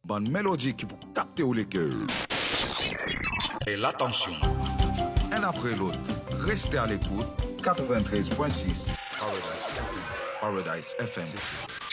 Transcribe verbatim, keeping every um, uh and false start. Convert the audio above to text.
Bonne mélodie qui pour capter les cœurs. Et l'attention. Un après l'autre, restez à l'écoute. quatre-vingt-treize point six Paradise F M. Paradise F M.